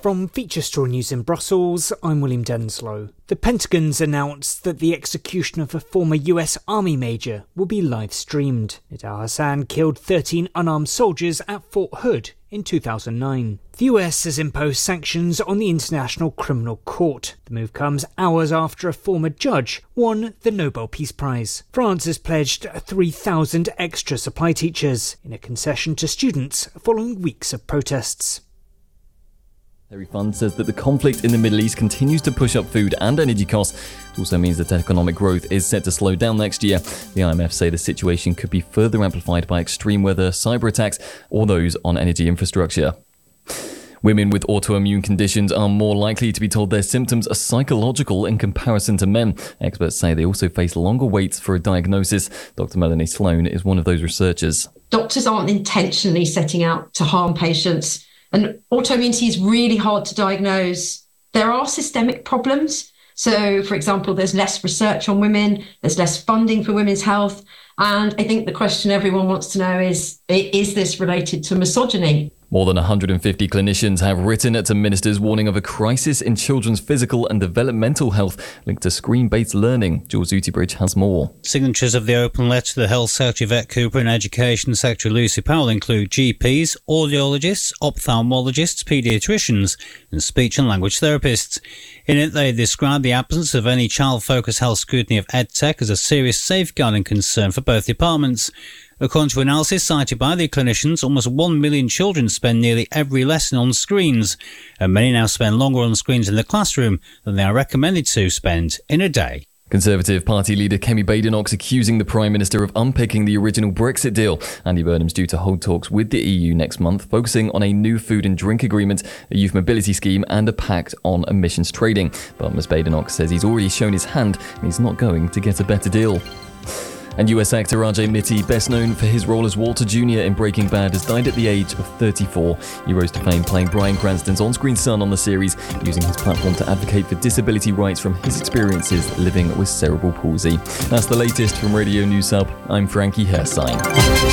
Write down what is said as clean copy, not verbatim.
From Feature Story News in Brussels, I'm William Denslow. The Pentagon's announced that the execution of a former US Army major will be live-streamed. Nidal Hasan killed 13 unarmed soldiers at Fort Hood in 2009. The US has imposed sanctions on the International Criminal Court. The move comes hours after a former judge won the Nobel Peace Prize. France has pledged 3,000 extra supply teachers in a concession to students following weeks of protests. Every fund says that the conflict in the Middle East continues to push up food and energy costs. It also means that economic growth is set to slow down next year. The IMF say the situation could be further amplified by extreme weather, cyber attacks, or those on energy infrastructure. Women with autoimmune conditions are more likely to be told their symptoms are psychological in comparison to men. Experts say they also face longer waits for a diagnosis. Dr. Melanie Sloan is one of those researchers. Doctors aren't intentionally setting out to harm patients. And autoimmunity is really hard to diagnose. There are systemic problems. So, for example, there's less research on women, there's less funding for women's health. And I think the question everyone wants to know is this related to misogyny? More than 150 clinicians have written to ministers warning of a crisis in children's physical and developmental health linked to screen-based learning. Jules Utibridge has more. Signatories of the open letter to the Health Secretary Vet Cooper and Education Secretary Lucy Powell include GPs, audiologists, ophthalmologists, paediatricians and speech and language therapists. In it, they describe the absence of any child-focused health scrutiny of EdTech as a serious safeguarding concern for both departments. According to analysis cited by the clinicians, almost 1 million children spend nearly every lesson on screens, and many now spend longer on screens in the classroom than they are recommended to spend in a day. Conservative Party leader Kemi Badenoch accusing the Prime Minister of unpicking the original Brexit deal. Andy Burnham's due to hold talks with the EU next month, focusing on a new food and drink agreement, a youth mobility scheme and a pact on emissions trading. But Ms Badenoch says he's already shown his hand and he's not going to get a better deal. And US actor Rajay Mitti, best known for his role as Walter Jr. in Breaking Bad, has died at the age of 34. He rose to fame playing Bryan Cranston's on-screen son on the series, using his platform to advocate for disability rights from his experiences living with cerebral palsy. That's the latest from Radio News Hub. I'm Frankie Herstein.